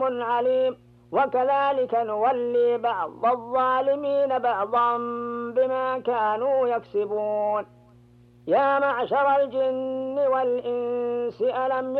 عليم. وكذلك نولي بعض الظالمين بعضا بما كانوا يكسبون. يا معشر الجن والإنس ألم